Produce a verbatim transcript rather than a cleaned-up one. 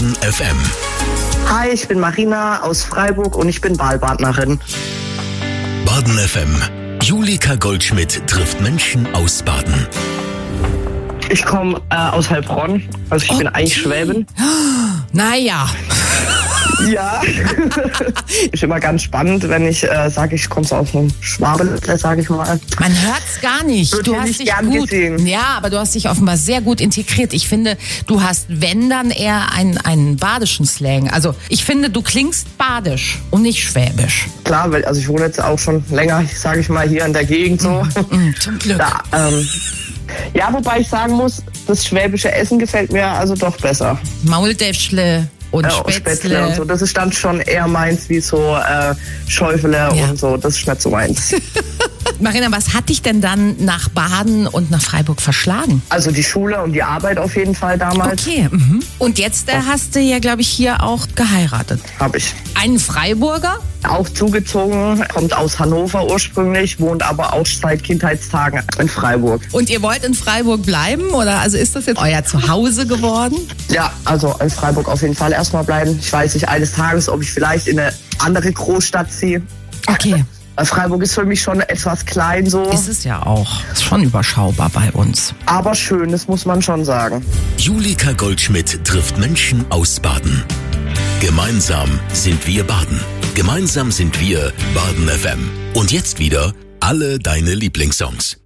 Baden F M. Hi, ich bin Marina aus Freiburg und ich bin Wahlpartnerin. Baden F M. Julika Goldschmidt trifft Menschen aus Baden. Ich komme äh, aus Heilbronn, also ich Okay. bin eigentlich Schwäbin. Naja. Ja. Ist immer ganz spannend, wenn ich äh, sage, ich komme so aus einem Schwabenländler, sage ich mal. Man hört's gar nicht. Wird Du hier hast nicht dich gern gut, gesehen. ja, aber du hast dich offenbar sehr gut integriert. Ich finde, du hast, wenn dann eher einen, einen badischen Slang. Also ich finde, du klingst badisch und nicht schwäbisch. Klar, weil also ich wohne jetzt auch schon länger, sage ich mal, hier in der Gegend so. Mm, zum Glück. Da, ähm, ja, wobei ich sagen muss, das schwäbische Essen gefällt mir also doch besser. Maultäschle und Äh, Spätzle. Spätzle und so. Das ist dann schon eher meins wie so äh, Schäufele Ja. und so. Das ist nicht so meins. Marina, was hat dich denn dann nach Baden und nach Freiburg verschlagen? Also die Schule und die Arbeit auf jeden Fall damals Okay. Mhm. Und jetzt äh, hast du ja, glaube ich, hier auch geheiratet. habe ich. Einen Freiburger? Auch zugezogen, kommt aus Hannover ursprünglich, wohnt aber auch seit Kindheitstagen in Freiburg. Und ihr wollt in Freiburg bleiben? Oder also ist das jetzt euer Zuhause geworden? Ja, also in Freiburg auf jeden Fall erstmal bleiben. Ich weiß nicht eines Tages, ob ich vielleicht in eine andere Großstadt ziehe. Okay. Weil Freiburg ist für mich schon etwas klein so, Ist es ja auch. Ist schon überschaubar bei uns. aber schön, das muss man schon sagen. Julika Goldschmidt trifft Menschen aus Baden. Gemeinsam sind wir Baden. Gemeinsam sind wir Baden F M. Und jetzt wieder alle deine Lieblingssongs.